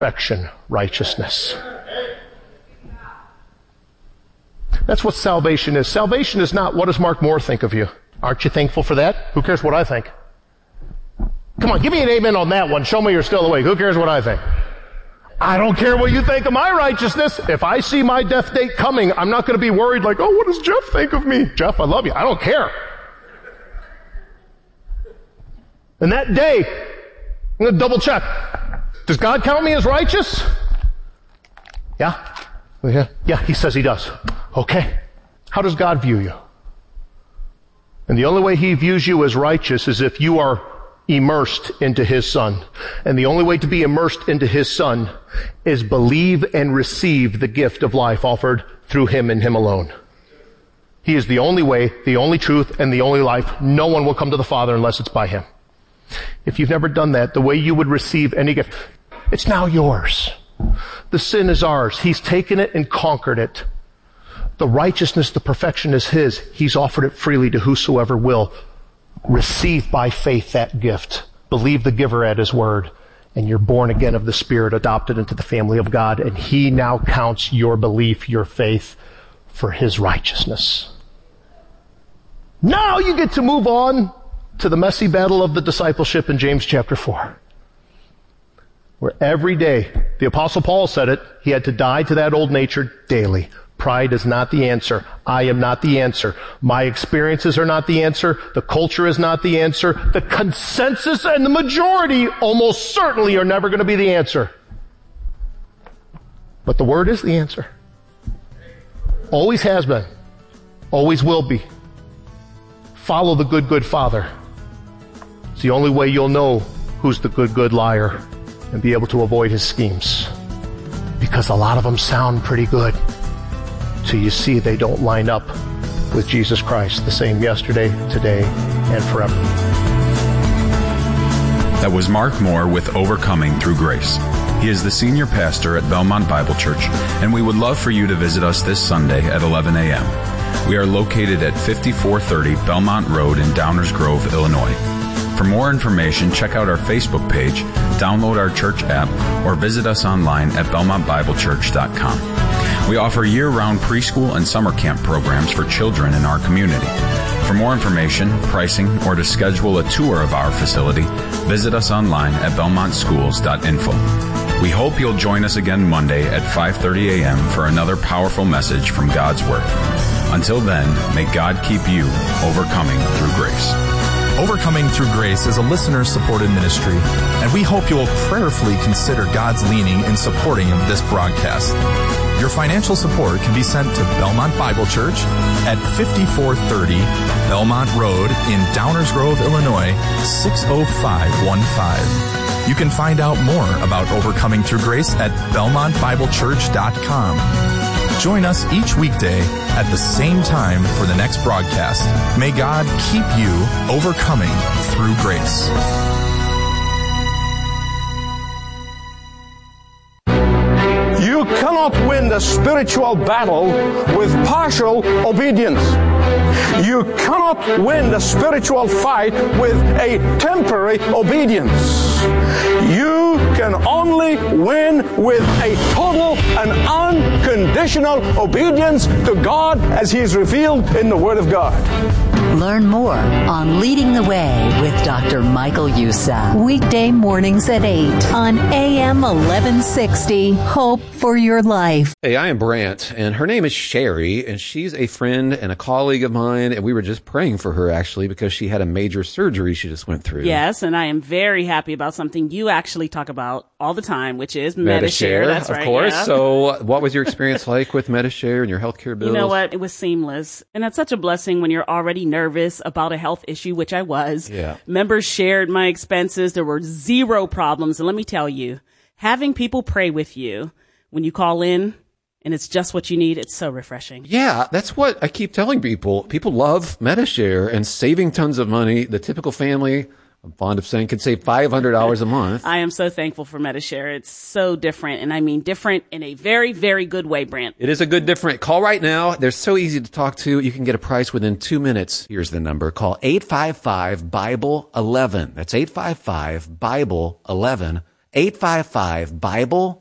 perfection, righteousness. That's what salvation is. Salvation is not, what does Mark Moore think of you? Aren't you thankful for that? Who cares what I think? Come on, give me an amen on that one. Show me you're still awake. Who cares what I think? I don't care what you think of my righteousness. If I see my death date coming, I'm not going to be worried like, oh, what does Jeff think of me? Jeff, I love you. I don't care. And that day, I'm going to double check. Does God count me as righteous? Yeah? Yeah, he says he does. Okay. How does God view you? And the only way he views you as righteous is if you are immersed into his Son. And the only way to be immersed into his Son is believe and receive the gift of life offered through him and him alone. He is the only way, the only truth, and the only life. No one will come to the Father unless it's by him. If you've never done that, the way you would receive any gift, it's now yours. The sin is ours. He's taken it and conquered it. The righteousness, the perfection is his. He's offered it freely to whosoever will. Receive by faith that gift. Believe the giver at his word. And you're born again of the Spirit, adopted into the family of God. And he now counts your belief, your faith, for his righteousness. Now you get to move on to the messy battle of the discipleship in James chapter 4. Where every day, the Apostle Paul said it, he had to die to that old nature daily. Pride is not the answer. I am not the answer. My experiences are not the answer. The culture is not the answer. The consensus and the majority almost certainly are never going to be the answer. But the Word is the answer. Always has been. Always will be. Follow the good Father. It's the only way you'll know who's the good liar and be able to avoid his schemes. Because a lot of them sound pretty good. So you see they don't line up with Jesus Christ, the same yesterday, today, and forever. That was Mark Moore with Overcoming Through Grace. He is the senior pastor at Belmont Bible Church, and we would love for you to visit us this Sunday at 11 a.m. We are located at 5430 Belmont Road in Downers Grove, Illinois. For more information, check out our Facebook page, download our church app, or visit us online at belmontbiblechurch.com. We offer year-round preschool and summer camp programs for children in our community. For more information, pricing, or to schedule a tour of our facility, visit us online at belmontschools.info. We hope you'll join us again Monday at 5:30 a.m. for another powerful message from God's Word. Until then, may God keep you overcoming through grace. Overcoming Through Grace is a listener-supported ministry, and we hope you will prayerfully consider God's leading in supporting of this broadcast. Your financial support can be sent to Belmont Bible Church at 5430 Belmont Road in Downers Grove, Illinois, 60515. You can find out more about Overcoming Through Grace at belmontbiblechurch.com. Join us each weekday at the same time for the next broadcast. May God keep you overcoming through grace. You cannot win the spiritual battle with partial obedience. You cannot win the spiritual fight with a temporary obedience. You can only win with a total and unconditional obedience to God as He is revealed in the Word of God. Learn more on Leading the Way with Dr. Michael Youssef. Weekday mornings at 8 on AM 1160. Hope for your life. Hey, I am Brant, and her name is Sherry, and she's a friend and a colleague of mine, and we were just praying for her, actually, because she had a major surgery she just went through. Yes, and I am very happy about something you actually talk about all the time, which is Medi-Share. That's right, of course. Yeah. So what was your experience like with Medi-Share and your healthcare bills? You know what? It was seamless. And that's such a blessing when you're already nervous about a health issue, which I was. Yeah. Members shared my expenses. There were zero problems. And let me tell you, having people pray with you when you call in and it's just what you need, it's so refreshing. Yeah, that's what I keep telling people. People love Medi-Share and saving tons of money. The typical family, I'm fond of saying, could save $500 a month. I am so thankful for Medi-Share. It's so different, and I mean different in a very, very good way, Brant. It is a good different. Call right now. They're so easy to talk to. You can get a price within 2 minutes. Here's the number. Call 855-BIBLE-11. That's 855-BIBLE-11. 855-BIBLE